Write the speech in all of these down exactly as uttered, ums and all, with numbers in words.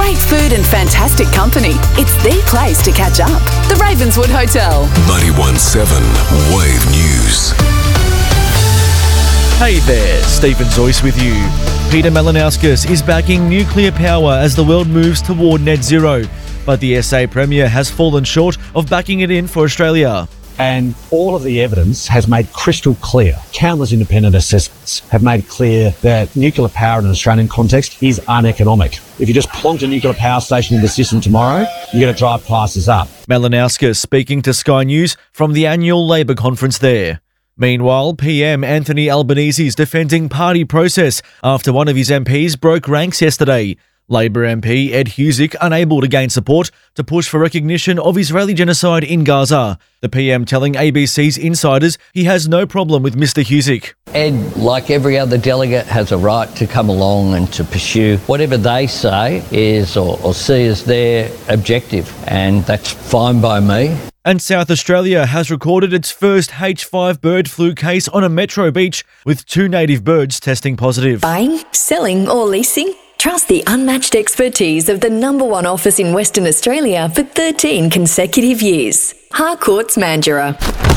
Great food and fantastic company. It's the place to catch up. The Ravenswood Hotel. ninety-one point seven Wave News. Hey there, Stephen Zoyce with you. Peter Malinauskas is backing nuclear power as the world moves toward net zero, but the S A Premier has fallen short of backing it in for Australia. And all of the evidence has made crystal clear, countless independent assessments have made clear that nuclear power in an Australian context is uneconomic. If you just plonk a nuclear power station in the system tomorrow, you're going to drive prices up. Malinauskas speaking to Sky News from the annual Labor conference there. Meanwhile, P M Anthony Albanese is defending party process after one of his M Ps broke ranks yesterday. Labor M P Ed Husic unable to gain support to push for recognition of Israeli genocide in Gaza. The P M telling A B C's insiders he has no problem with Mister Husic. Ed, like every other delegate, has a right to come along and to pursue whatever they say is or, or see as their objective, and that's fine by me. And South Australia has recorded its first H five bird flu case on a metro beach, with two native birds testing positive. Buying, selling or leasing? Trust the unmatched expertise of the number one office in Western Australia for thirteen consecutive years. Harcourts Mandurah.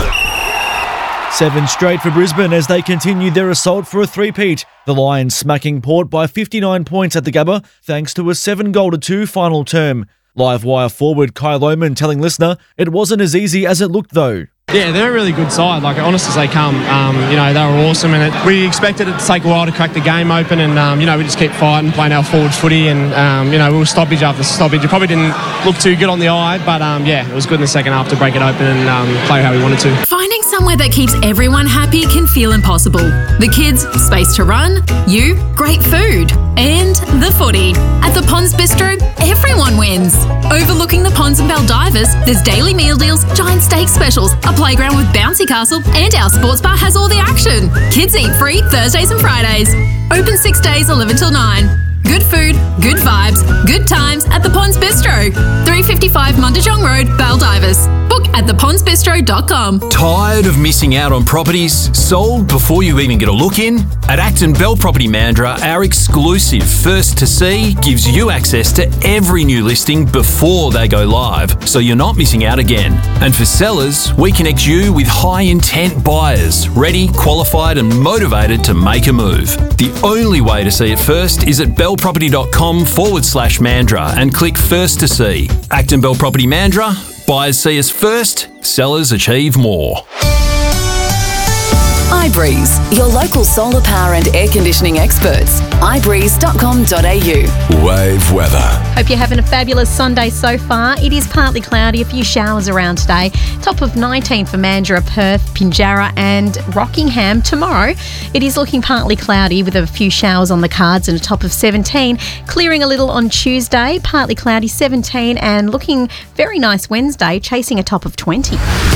Seven straight for Brisbane as they continue their assault for a three-peat. The Lions smacking Port by fifty-nine points at the Gabba thanks to a seven goal to two final term. Livewire forward Kyle Lohman telling Listener it wasn't as easy as it looked though. Yeah, they're a really good side, like honest as they come. Um, you know, they were awesome, and it, we expected it to take a while to crack the game open, and um, you know, we just kept fighting, playing our forward footy, and um, you know, we were stoppage after stoppage. It probably didn't look too good on the eye, but um, yeah, it was good in the second half to break it open and um, play how we wanted to. Finding somewhere that keeps everyone happy can feel impossible. The kids, space to run, you, great food, and the footy. At the Ponds Bistro, everyone wins. Overlooking the ponds and Baldivers, there's daily meal deals, giant steak specials, a playground with bouncy castle, and our sports bar has all the action. Kids eat free Thursdays and Fridays. Open six days, eleven till nine. Good food, good vibes, good times at the Ponds Bistro. three fifty-five Mundijong Road, Baldivers. Book at the ponds bistro dot com. Tired of missing out on properties sold before you even get a look in? At Acton Bell Property Mandurah, our exclusive First to See gives you access to every new listing before they go live, so you're not missing out again. And for sellers, we connect you with high-intent buyers, ready, qualified and motivated to make a move. The only way to see it first is at bellproperty.com forward slash Mandurah and click First to See. Acton Bell Property Mandurah. Buyers see us first, sellers achieve more. iBreeze, your local solar power and air conditioning experts. i breeze dot com dot a u. Wave weather. Hope you're having a fabulous Sunday so far. It is partly cloudy, a few showers around today. Top of nineteen for Mandurah, Perth, Pinjarra and Rockingham. Tomorrow, it is looking partly cloudy with a few showers on the cards and a top of seventeen. Clearing a little on Tuesday, partly cloudy, seventeen, and looking very nice Wednesday, chasing a top of twenty.